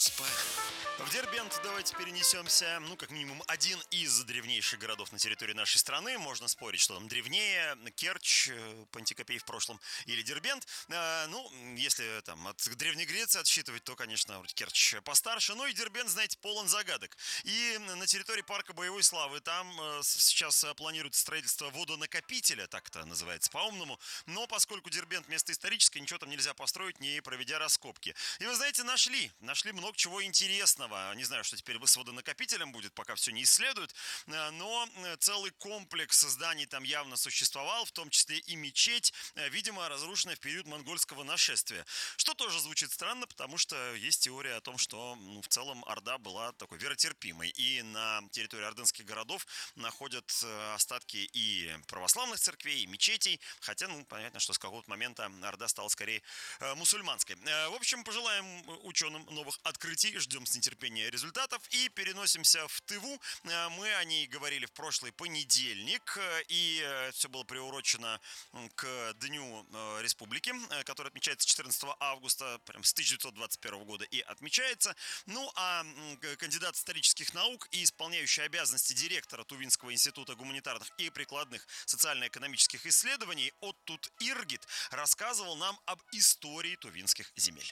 спать. В Дербент давайте перенесемся. Ну, как минимум, один из древнейших городов на территории нашей страны. Можно спорить, что там древнее. Керчь, Пантикопей в прошлом, или Дербент. Ну, если там от Древней Греции отсчитывать, то, конечно, вроде Керчь постарше. Но и Дербент, знаете, полон загадок. И на территории парка боевой славы там сейчас планируется строительство водонакопителя, так это называется по-умному. Но поскольку Дербент место историческое, ничего там нельзя построить, не проведя раскопки. И вы знаете, нашли много чего интересного. Не знаю, что теперь с водонакопителем будет, пока все не исследуют, но целый комплекс зданий там явно существовал, в том числе и мечеть, видимо, разрушенная в период монгольского нашествия. Что тоже звучит странно, потому что есть теория о том, что в целом Орда была такой веротерпимой. И на территории ордынских городов находят остатки и православных церквей, и мечетей, хотя, понятно, что с какого-то момента Орда стала скорее мусульманской. В общем, пожелаем ученым новых открытий, ждем с нетерпением результатов и переносимся в Тыву. Мы о ней говорили в прошлый понедельник, и все было приурочено к Дню Республики, который отмечается 14 августа, прям с 1921 года и отмечается. Ну, а кандидат исторических наук и исполняющий обязанности директора Тувинского института гуманитарных и прикладных социально-экономических исследований Оттут Иргит рассказывал нам об истории тувинских земель.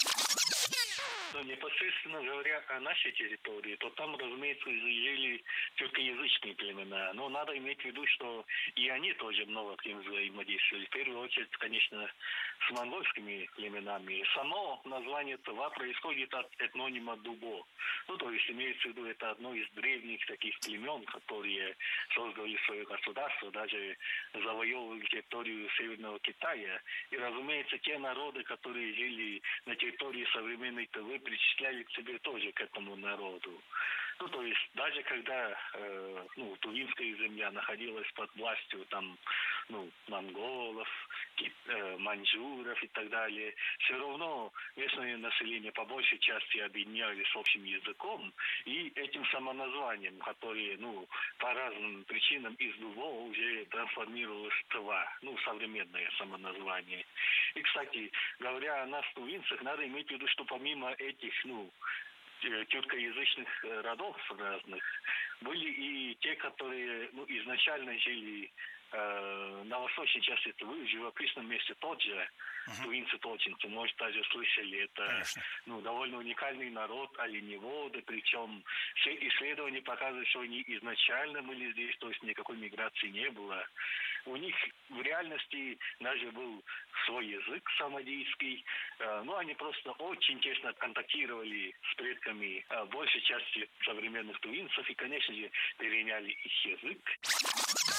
Ну, непосредственно говоря о нашей территории, то там, разумеется, жили тюркоязычные племена. Но надо иметь в виду, что и они тоже много кем взаимодействовали. В первую очередь, конечно, с монгольскими племенами. Само название Тыва происходит от этнонима Дубо. Ну, то есть, имеется в виду, это одно из древних таких племен, которые создали свое государство, даже завоевывали территорию Северного Китая. И, разумеется, те народы, которые жили на территории современной Тывы, причисляли к себе тоже к этому народу. Ну, то есть, даже когда Тувинская земля находилась под властью там, монголов, маньчжуров и так далее, все равно местное население по большей части объединялись общим языком и этим самоназванием, которое, по разным причинам из Дубо уже трансформировалось в Тыва, современное самоназвание. И, кстати, говоря о нас, тувинцах, надо иметь в виду, что помимо этих, тюркоязычных родов разных, были и те, которые, изначально жили на восточной части Тывы, в живописном месте тот же, тувинцы-толчинцы, может, даже слышали, это, Конечно. довольно уникальный народ, оленеводы, причем все исследования показывают, что они изначально были здесь, то есть никакой миграции не было. У них в реальности даже был свой язык самодийский, но они просто очень тесно контактировали с предками большей части современных тувинцев и, конечно же, переняли их язык.